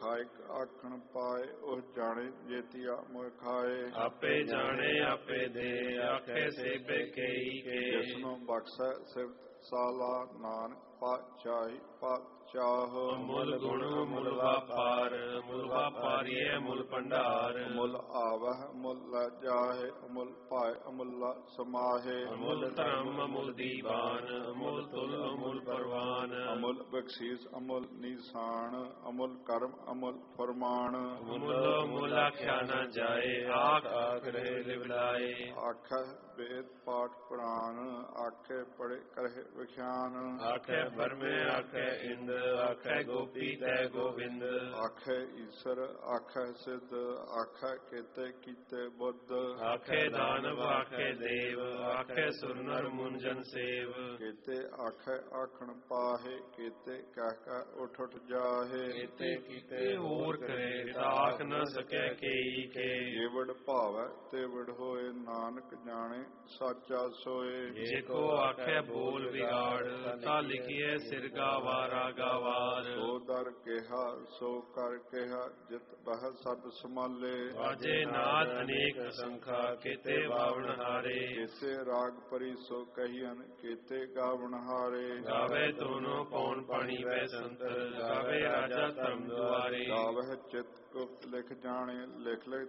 ਗਾਇਕ ਆਖਣ ਪਾਏ ਉਹ ਜਾਣੇ ਜੇਤੀਆ ਮੋਇ ਖਾਏ। ਆਪੇ ਜਾਣੇ ਆਪੇ ਦੇ ਆਖੇ ਸੇਬੇ ਕਈ ਕੇ। ਜਿਸਨੂੰ ਬਖਸ਼ੈ ਸਿਫਤ ਸਾਲਾ ਨਾਨਕ ਪਾਤਸ਼ਾਹੀ ਪਾਤਸ਼ਾਹ। ਮੁੱਲ ਗੁਣ ਮੁੱਲ ਵਾਪਾਰ ਮੁੱਲ ਵਾਪਾਰੀਏ ਮੁੱਲ ਭੰਡਾਰ। ਮੁੱਲ ਆਵਹਿ ਮੁੱਲ ਜਾਹੇ ਅਮੁੱਲ ਭਾਇ ਅਮੁੱਲਾ ਸਮਾਹੇ। ਅਮੁੱਲ ਧਰਮ ਅਮੁੱਲ ਦੀਵਾਨ ਅਮੁੱਲ ਤੁਲ ਅਮੁੱਲ ਪਰਵਾਨ। ਅਮੁੱਲ ਬਖਸ਼ੀਸ ਅਮੁੱਲ ਨੀਸਾਨ ਅਮੁੱਲ ਕਰਮ ਅਮੁੱਲ ਫਰਮਾਨ। ਮੁੱਲੋ ਮੁੱਲ ਆਖਿਆ ਨਾ ਜਾਏ ਆਖ ਆਖ ਰਹੇ ਲਿਵਲਾਏ। ਆਖੈ ਵੇਦ ਪਾਠ ਪੁਰਾਣ ਆਖੇ ਪੜੇ ਕਰਹਿ ਵਿਖਿਆਨ। ਆਖੇ ਬਰਮੇ ਆਖੇ ਇੰਦ ਆਖੇ ਗੋਪੀ ਤੈ ਗੋਬਿੰਦ। ਆਖੇ ਈਸ਼ਰ ਆਖੇ ਸਿੱਧ ਆਖੇ ਕੇਤੇ ਕੀਤੇ ਬੁੱਧ। ਆਖੇ ਦਾਨਵ ਆਖੇ ਦੇਵ ਆਖੇ ਸੁਰਨਰ ਮੁੰਜਨ ਸੇਵ। ਕੇਤੇ ਆਖੇ ਆਖਣ ਪਾਹੇ ਕੇਤੇ ਕਹਿ ਕਹਿ ਉਠ ਉਠ ਜਾਹੇ। ਕੇਤੇ ਕੀਤੇ ਹੋਰ ਕਰੇ ਤਾਖ ਨ ਸਕੈ ਕੇਈ ਕੇ। ਜੇਵੜ ਭਾਵੈ ਤੇਵੜ ਹੋਏ ਨਾਨਕ ਜਾਣੇ ਸਾਚਾ ਸੋਏ। ਜੇ ਕੋ ਆਖੇ ਬੋਲ ਵਿਗਾੜ ਤਾ ਲਿਖੀਏ ਸਿਰ ਗਾਵਾਰਾ ਗਾਵਾਰ। ਸੋ ਦਰ ਕਿਹਾ ਸੋ ਕਰ ਕਿਹਾ ਜਿਤ ਬਹਿ ਸਦ ਸਮਾਲੇ। ਵਾਜੇ ਨਾਦ ਅਨੇਕ ਅਸੰਖਾ ਕੇਤੇ ਵਾਵਣ ਹਾਰੇ। ਕੇਤੇ ਰਾਗ ਪਰੀ ਸੋ ਕਹੀਨ ਕੇਤੇ ਗਾਵਣ ਹਾਰੇ। ਗਾਵੇ ਦੋਨੋਂ ਪੌਣ ਪਾਣੀ ਵੈ ਸੰਤਰ ਗਾਵੇ ਰਾਜਾ ਧਰਮ ਦੁਆਰੇ। ਗਾਵਹਿ ਚਿਤ ਗੁਪਤ ਲਿਖ ਜਾਣੇ ਲਿਖ ਲਿਖ